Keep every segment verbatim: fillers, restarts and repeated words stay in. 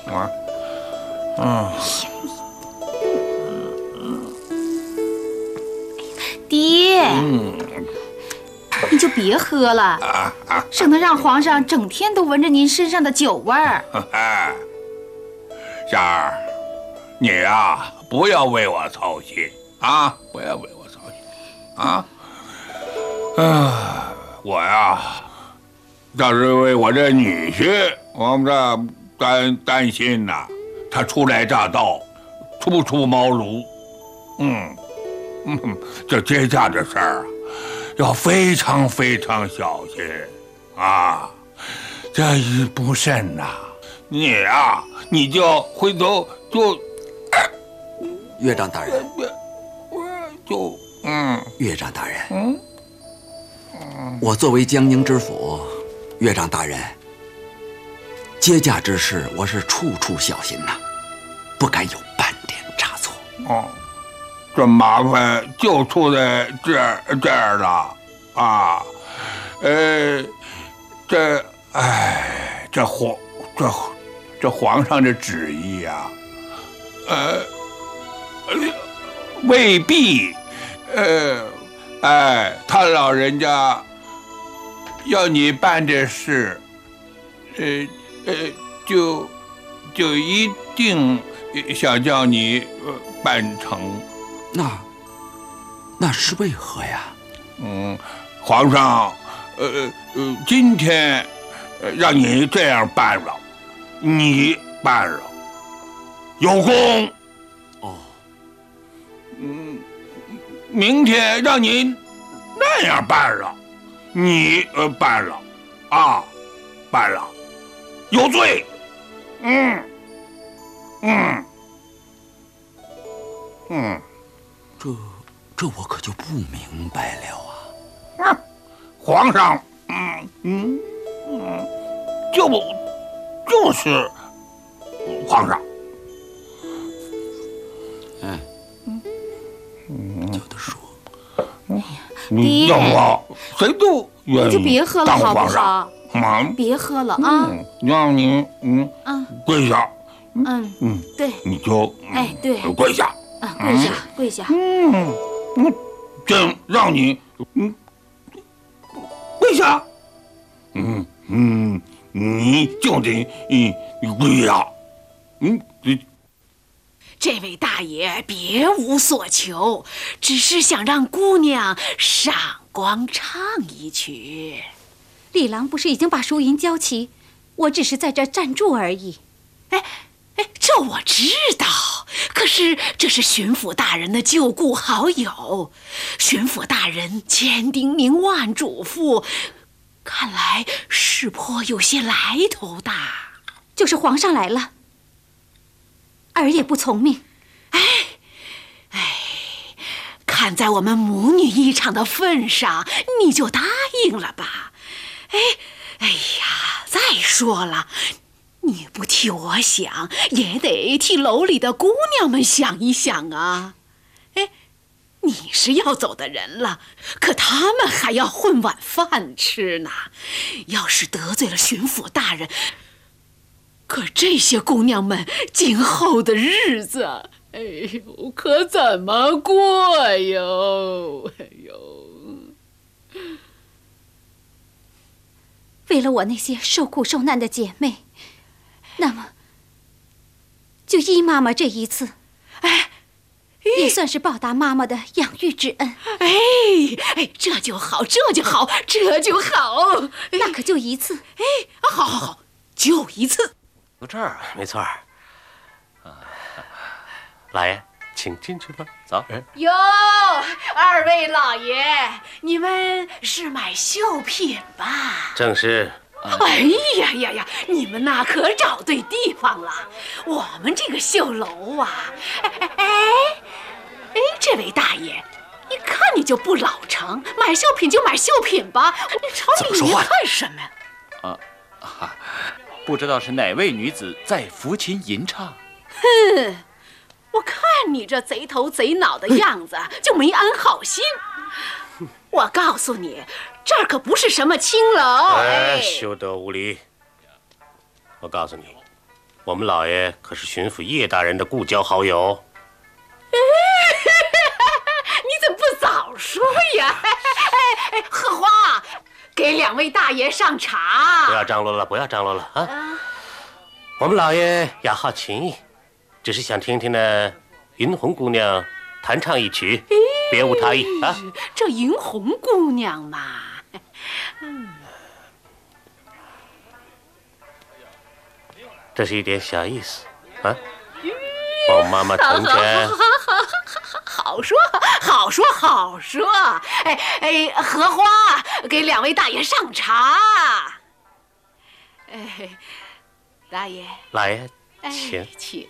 啊，嗯， 爹， 嗯， 你就别喝了， 啊啊， 省得让皇上整天都闻着您身上的酒味儿。 哎，霞儿，你呀，不要为我操心啊，不要为我操心啊。啊，我呀，倒是为我这女婿，我们这担担心呐，他初来乍到，初不出茅庐，嗯嗯，这接驾的事儿啊，要非常非常小心啊，这一不慎呐，你呀，你就回头就， 岳丈大人， 我就嗯， 岳丈大人， 嗯。 我作为江宁知府，岳丈大人，接驾之事我是处处小心呐，不敢有半点差错。 哦，这麻烦就出在这儿这儿了啊！呃，这哎，这皇这这皇上的旨意啊，呃，未必，呃，哎，他老人家要你办这事，呃呃，就就一定想叫你呃办成。 那那是为何呀？ 嗯，皇上，呃呃，今天呃让你这样办了，你办了，有功。 哦， 嗯，明天让你那样办了，你呃办了，啊，办了，有罪。嗯嗯嗯， 这这我可就不明白了啊。 啊，皇上，嗯嗯嗯，就就是皇上。 嗯嗯，有的说。 你要我谁都愿意你就别喝了好不好？ 嗯， 别喝了啊！ 嗯，让你嗯啊， 跪下。 嗯嗯， 对， 你就哎对， 跪下。 啊，跪下跪下。 嗯嗯，真让你嗯跪下。嗯嗯，你就得嗯跪下。嗯， 这位大爷别无所求，只是想让姑娘赏光唱一曲。 李郎不是已经把赎银交齐，我只是在这站住而已。 哎哎，这我知道，可是这是巡抚大人的旧故好友，巡抚大人千叮咛万嘱咐，看来是颇有些来头的。 就是皇上来了，儿也不从命。 哎哎，看在我们母女一场的份上，你就答应了吧。哎哎呀，再说了，你不替我想，也得替楼里的姑娘们想一想啊。哎，你是要走的人了，可他们还要混碗饭吃呢。要是得罪了巡抚大人，可这些姑娘们今后的日子，哎呦，可怎么过哟？哎呦！ 为了我那些受苦受难的姐妹，那么就依妈妈这一次， 哎， 也算是报答妈妈的养育之恩。 哎哎，这就好，这就好，这就好。 那可就一次。 哎，好好好，就一次。 到这儿没错儿。啊，老爷，请进去吧。走。 哟，二位老爷，你们是买绣品吧？ 正是。 哎呀呀呀，你们那可找对地方了。我们这个绣楼啊，哎哎哎哎，这位大爷，一看你就不老成，买绣品就买绣品吧，你朝里面看什么呀？ 啊啊，不知道是哪位女子在抚琴吟唱。 哼，我看你这贼头贼脑的样子，就没安好心。我告诉你，这儿可不是什么青楼。 哎，休得无礼！我告诉你， 我们老爷可是巡抚叶大人的故交好友。 你怎么不早说呀？哎哎，荷花，给两位大爷上茶。 不要张罗了，不要张罗了啊！啊我们老爷雅好情谊，只是想听听呢云红姑娘弹唱一曲，别无他意啊。 这云红姑娘嘛，嗯， 这是一点小意思啊。王妈妈成全。 好说，好说，好说。哎哎，荷花，给两位大爷上茶。哎，大爷， 老爷， 哎， 请请。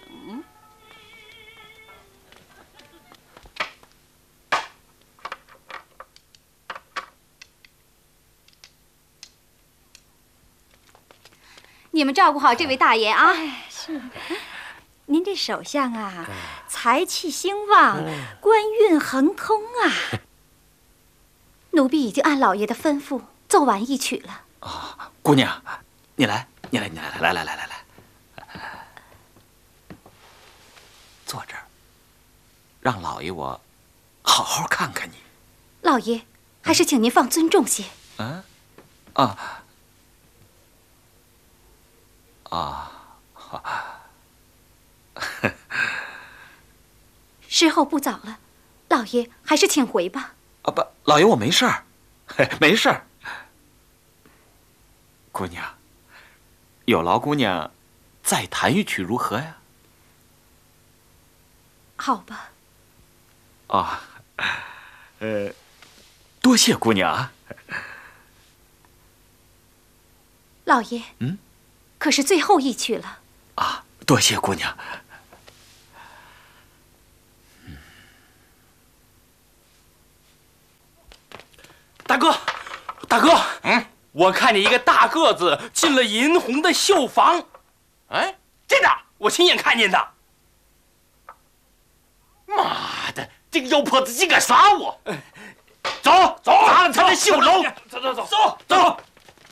你们照顾好这位大爷啊！ 是，您这首相啊，财气兴旺，官运亨通啊！ 奴婢已经按老爷的吩咐奏完一曲了。 啊，姑娘，你来，你来，你来，来来来来来，坐这儿，让老爷我好好看看你。 老爷，还是请您放尊重些。 嗯，啊。啊， 时候不早了，老爷还是请回吧。 啊不，老爷我没事儿，没事儿。姑娘，有劳姑娘再弹一曲如何呀？ 好吧。 啊，呃，多谢姑娘啊。 老爷， 嗯。 可是最后一曲了啊！多谢姑娘。嗯、 大哥，大哥，嗯，我看见一个大个子进了银红的绣房。哎，真的，我亲眼看见的。妈的，这个妖婆子竟敢杀我！走走，咱们才能绣楼。走走走走走。